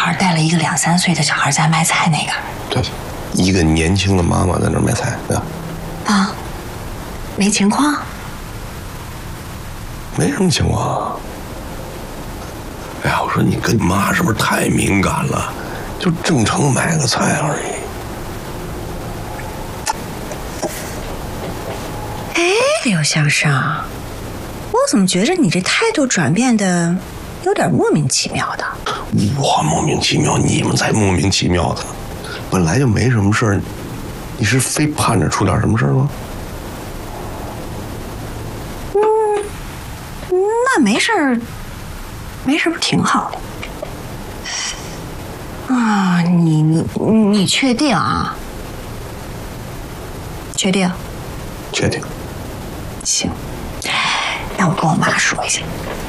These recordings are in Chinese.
孩带了一个2、3岁的小孩在卖菜那个。 对，一个年轻的妈妈在那卖菜，对吧？ 啊，没情况？ 没什么情况。哎呀，我说你跟妈是不是太敏感了？就正常买个菜而已。 哎，刘向上，我怎么觉着你这态度转变的有点莫名其妙的？ 我莫名其妙，你们才莫名其妙的。本来就没什么事儿，你是非盼着出点什么事儿吗？ 那没事儿，没事儿不挺好的？啊，你确定啊？确定？ 确定。 行，那我跟我妈说一下。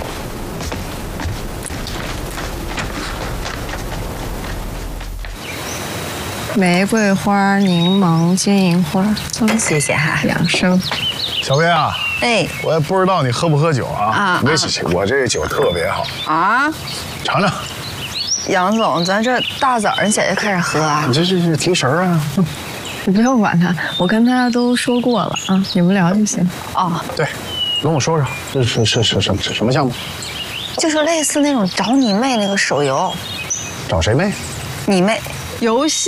玫瑰花、柠檬、金银花， 谢谢哈。 养生。 小薇啊， 哎， 我也不知道你喝不喝酒啊？没事，我这酒特别好啊， 尝尝。 杨总，咱这大早上起来就开始喝啊？ 你这是提神啊？ 你不用管他，我跟他都说过了啊，你们聊就行。 哦，对，跟我说说，这是什么项目？ 就是类似那种找你妹那个手游。 找谁妹？ 你妹。游戏。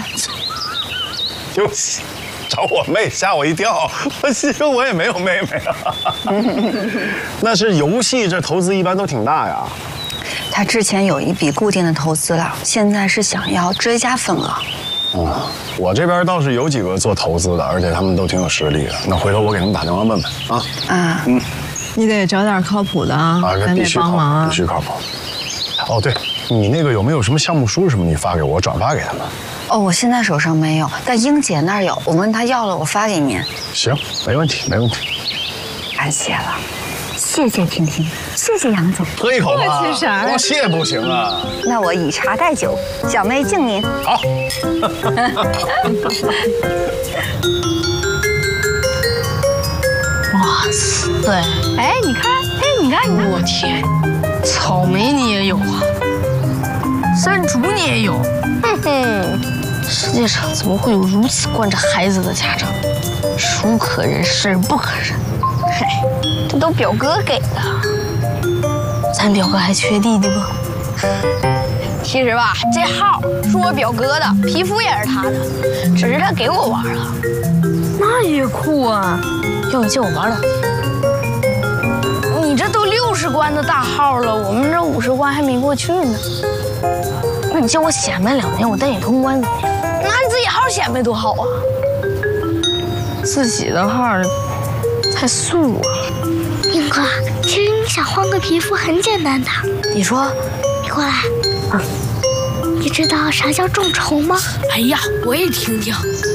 游戏。找我妹吓我一跳，我心说我也没有妹妹啊。那是游戏，这投资一般都挺大呀。 他之前有一笔固定的投资了，现在是想要追加份额。 我这边倒是有几个做投资的，而且他们都挺有实力的。那回头我给他们打电话问问啊。 你得找点靠谱的啊，咱得帮忙啊， 必须靠谱。哦，对，你那个有没有什么项目书什么？你发给我，转发给他们。 哦，我现在手上没有，但英姐那儿有，我问她要了，我发给您。 行，没问题，没问题。 感谢了， 谢谢婷婷，谢谢杨总。 喝一口吧， 客气啥？ 光谢不行啊。 那我以茶代酒，小妹敬您。 好。 哇塞！ 哎，你看， 我天，草莓你也有啊，山竹你也有，世界上怎么会有如此惯着孩子的家长？孰可忍，孰不可忍？ 嗨，这都表哥给的。 咱表哥还缺弟弟不？ 其实吧，这号是我表哥的，皮肤也是他的，只是他给我玩了。 那也酷啊！要你借我玩2天。 你这都60关的大号了，我们这50关还没过去呢。 那你借我显摆2天，我带你通关怎么样？ 那你自己号显摆多好啊！ 自己的号太素啊。 宁哥，其实你想换个皮肤很简单的。 你说， 你过来。你知道啥叫众筹吗？ 哎呀，我也听听。